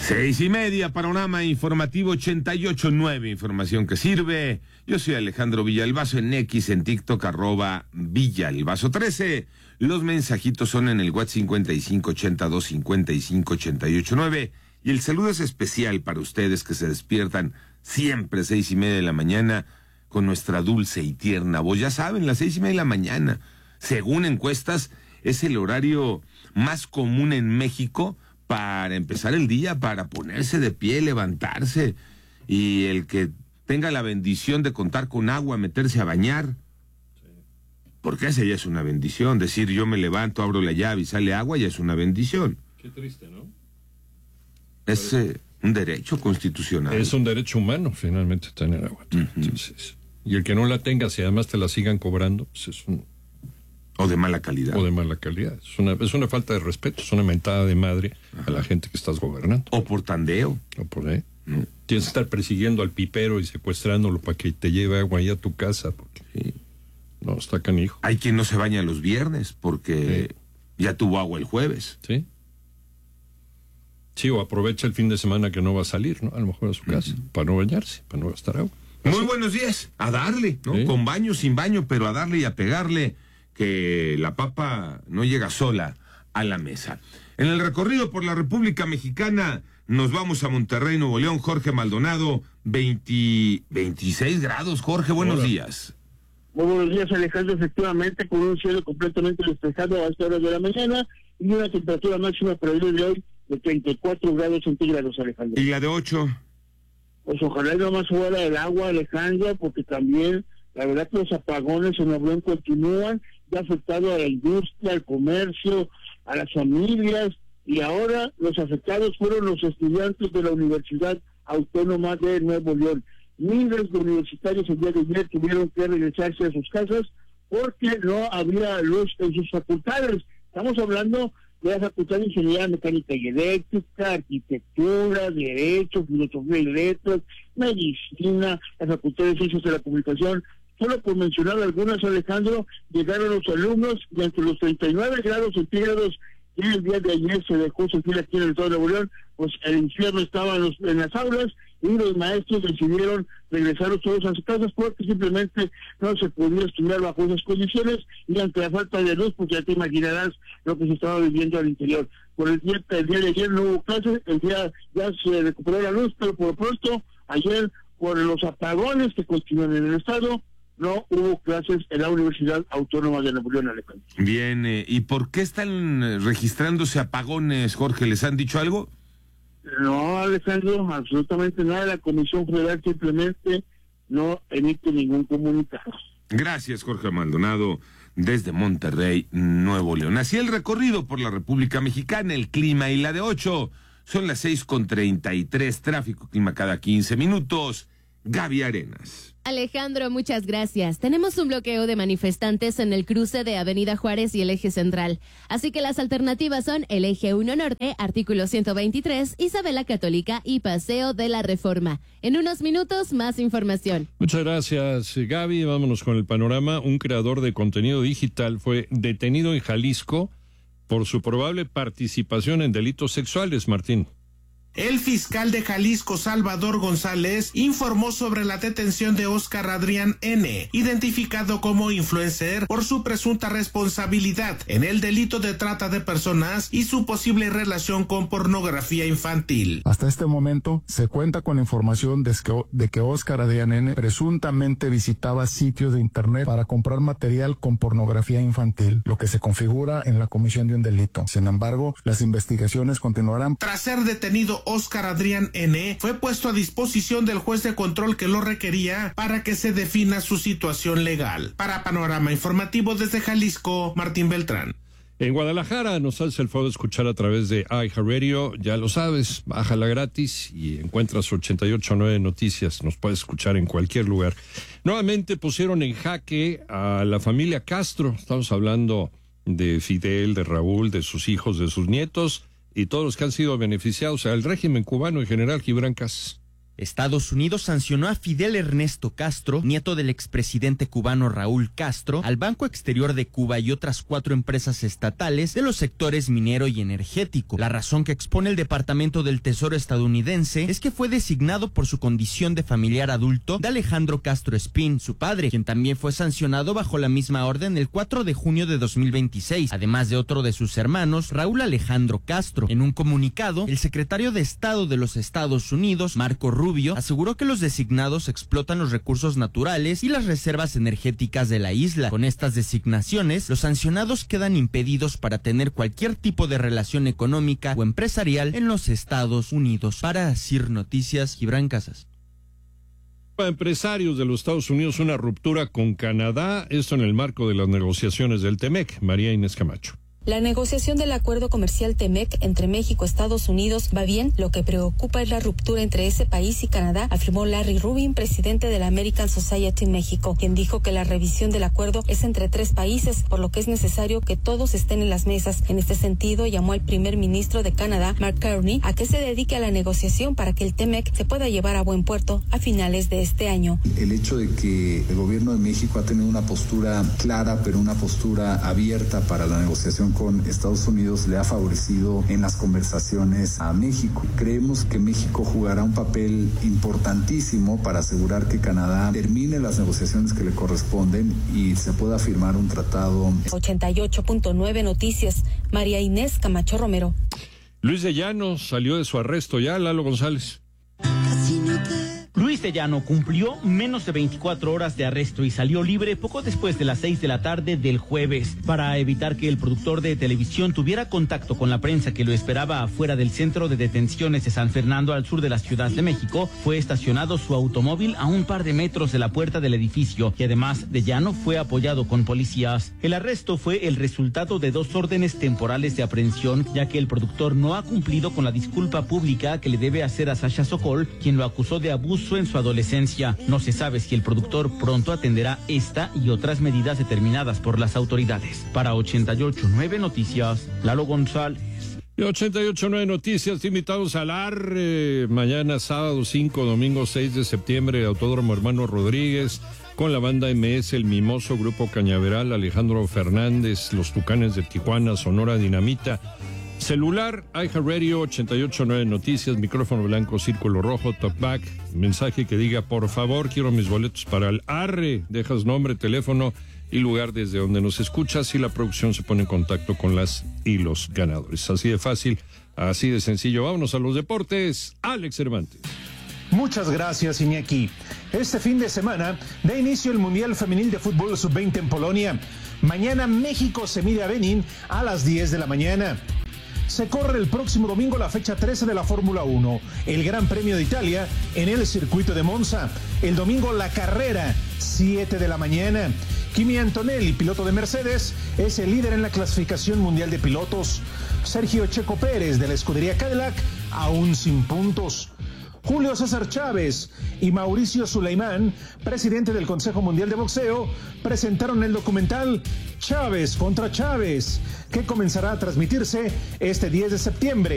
6:30, panorama informativo 88.9, información que sirve. Yo soy Alejandro Villalbazo en X, en TikTok, @Villalbazo13. Los mensajitos son en el WhatsApp 5582558889. Y el saludo es especial para ustedes que se despiertan siempre 6:30 de la mañana con nuestra dulce y tierna voz. Ya saben, las 6:30 de la mañana, según encuestas, es el horario más común en México para empezar el día, para ponerse de pie, levantarse, y el que tenga la bendición de contar con agua, meterse a bañar, porque esa ya es una bendición. Decir yo me levanto, abro la llave y sale agua, ya es una bendición. Qué triste, ¿no? Es un derecho constitucional. Es un derecho humano, finalmente, tener agua. Entonces, y el que no la tenga, si además te la sigan cobrando, pues es un... O de mala calidad. O de mala calidad. Es una falta de respeto, es una mentada de madre a la gente que estás gobernando. O por tandeo. O por ahí. Tienes que estar persiguiendo al pipero y secuestrándolo para que te lleve agua ahí a tu casa. Porque no, está canijo. Hay quien no se baña los viernes porque ya tuvo agua el jueves. Sí. Sí, o aprovecha el fin de semana que no va a salir, ¿no? A lo mejor a su casa, para no bañarse, para no gastar agua. Muy buenos días. A darle, ¿no? Sí. Con baño, sin baño, pero a darle y a pegarle, que la papa no llega sola a la mesa. En el recorrido por la República Mexicana nos vamos a Monterrey, Nuevo León. Jorge Maldonado, 26 grados. Jorge, buenos días. Muy buenos días, Alejandro. Efectivamente, con un cielo completamente despejado a esta hora de la mañana y una temperatura máxima para el día de hoy de 34 grados centígrados, Alejandro. ¿Y la de 8? Pues ojalá no más fuera el agua, Alejandro, porque también la verdad que los apagones en Nuevo León continúan, ya ha afectado a la industria, al comercio, a las familias, y ahora los afectados fueron los estudiantes de la Universidad Autónoma de Nuevo León. Miles de universitarios el día de ayer tuvieron que regresarse a sus casas porque no había luz en sus facultades. Estamos hablando de la Facultad de Ingeniería Mecánica y Eléctrica, Arquitectura, Derecho, Filosofía y Letras, Medicina, la Facultad de Ciencias de la Comunicación. Solo por mencionar algunas, Alejandro, llegaron los alumnos y entre los 39 grados centígrados que el día de ayer se dejó sentir aquí en el estado de Nuevo León, pues el infierno estaba en las aulas y los maestros decidieron regresar todos a sus casas porque simplemente no se podía estudiar bajo esas condiciones y ante la falta de luz, pues ya te imaginarás lo que se estaba viviendo al interior. Por el día de ayer no hubo clases, el día ya se recuperó la luz, pero por pronto ayer por los apagones que continúan en el estado, no hubo clases en la Universidad Autónoma de Nuevo León, Alejandro. Bien, ¿y por qué están registrándose apagones, Jorge? ¿Les han dicho algo? No, Alejandro, absolutamente nada. La Comisión Federal simplemente no emite ningún comunicado. Gracias, Jorge Maldonado, desde Monterrey, Nuevo León. Así el recorrido por la República Mexicana, el clima y la de 8. Son las 6:33, tráfico, clima cada 15 minutos. Gaby Arenas. Alejandro, muchas gracias. Tenemos un bloqueo de manifestantes en el cruce de Avenida Juárez y el Eje Central. Así que las alternativas son el Eje 1 Norte, artículo 123, Isabela Católica y Paseo de la Reforma. En unos minutos, más información. Muchas gracias, Gaby. Vámonos con el panorama. Un creador de contenido digital fue detenido en Jalisco por su probable participación en delitos sexuales, Martín. El fiscal de Jalisco, Salvador González, informó sobre la detención de Óscar Adrián N., identificado como influencer por su presunta responsabilidad en el delito de trata de personas y su posible relación con pornografía infantil. Hasta este momento se cuenta con información de que Óscar Adrián N. presuntamente visitaba sitios de internet para comprar material con pornografía infantil, lo que se configura en la comisión de un delito. Sin embargo, las investigaciones continuarán. Tras ser detenido, Óscar Adrián N. fue puesto a disposición del juez de control que lo requería para que se defina su situación legal. Para Panorama Informativo desde Jalisco, Martín Beltrán. En Guadalajara nos hace el favor de escuchar a través de iHeartRadio, ya lo sabes, bájala gratis y encuentras 88.9 Noticias, nos puedes escuchar en cualquier lugar. Nuevamente pusieron en jaque a la familia Castro, estamos hablando de Fidel, de Raúl, de sus hijos, de sus nietos, y todos los que han sido beneficiados, el régimen cubano en general, Gibran Casas. Estados Unidos sancionó a Fidel Ernesto Castro, nieto del expresidente cubano Raúl Castro, al Banco Exterior de Cuba y otras 4 empresas estatales de los sectores minero y energético. La razón que expone el Departamento del Tesoro estadounidense es que fue designado por su condición de familiar adulto de Alejandro Castro Espín, su padre, quien también fue sancionado bajo la misma orden el 4 de junio de 2026, además de otro de sus hermanos, Raúl Alejandro Castro. En un comunicado, el secretario de Estado de los Estados Unidos, Marco Rubio, aseguró que los designados explotan los recursos naturales y las reservas energéticas de la isla. Con estas designaciones, los sancionados quedan impedidos para tener cualquier tipo de relación económica o empresarial en los Estados Unidos. Para CIR Noticias, Gibran Casas. Para empresarios de los Estados Unidos, una ruptura con Canadá, esto en el marco de las negociaciones del TEMEC. María Inés Camacho. La negociación del acuerdo comercial TEMEC entre México y Estados Unidos va bien. Lo que preocupa es la ruptura entre ese país y Canadá, afirmó Larry Rubin, presidente de la American Society México, quien dijo que la revisión del acuerdo es entre 3 países, por lo que es necesario que todos estén en las mesas. En este sentido, llamó al primer ministro de Canadá, Mark Carney, a que se dedique a la negociación para que el TEMEC se pueda llevar a buen puerto a finales de este año. El hecho de que el gobierno de México ha tenido una postura clara, pero una postura abierta para la negociación con Estados Unidos le ha favorecido en las conversaciones a México. Creemos que México jugará un papel importantísimo para asegurar que Canadá termine las negociaciones que le corresponden y se pueda firmar un tratado. 88.9 Noticias, María Inés Camacho Romero. Luis de Llano salió de su arresto ya, Lalo González. Luis de Llano cumplió menos de 24 horas de arresto y salió libre poco después de las 6 de la tarde del jueves. Para evitar que el productor de televisión tuviera contacto con la prensa que lo esperaba afuera del centro de detenciones de San Fernando al sur de la Ciudad de México, fue estacionado su automóvil a un par de metros de la puerta del edificio y además de Llano fue apoyado con policías. El arresto fue el resultado de 2 órdenes temporales de aprehensión, ya que el productor no ha cumplido con la disculpa pública que le debe hacer a Sasha Sokol, quien lo acusó de abuso en su adolescencia. No se sabe si el productor pronto atenderá esta y otras medidas determinadas por las autoridades. Para 88.9 Noticias, Lalo González. Y 88.9 Noticias, invitados al ARRE, mañana sábado 5, domingo 6 de septiembre, Autódromo Hermano Rodríguez, con la banda MS, El Mimoso, Grupo Cañaveral, Alejandro Fernández, Los Tucanes de Tijuana, Sonora Dinamita. Celular, iHeartRadio, 88.9 Noticias, micrófono blanco, círculo rojo, talkback, mensaje que diga, por favor, quiero mis boletos para el ARRE, dejas nombre, teléfono y lugar desde donde nos escuchas y la producción se pone en contacto con las y los ganadores. Así de fácil, así de sencillo. Vámonos a los deportes. Alex Cervantes. Muchas gracias, Iñaki. Este fin de semana da inicio el Mundial Femenil de Fútbol Sub-20 en Polonia. Mañana México se mide a Benín a las 10 de la mañana. Se corre el próximo domingo la fecha 13 de la Fórmula 1, el Gran Premio de Italia en el circuito de Monza. El domingo la carrera, 7 de la mañana. Kimi Antonelli, piloto de Mercedes, es el líder en la clasificación mundial de pilotos. Sergio Checo Pérez de la escudería Cadillac, aún sin puntos. Julio César Chávez y Mauricio Sulaimán, presidente del Consejo Mundial de Boxeo, presentaron el documental Chávez contra Chávez, que comenzará a transmitirse este 10 de septiembre.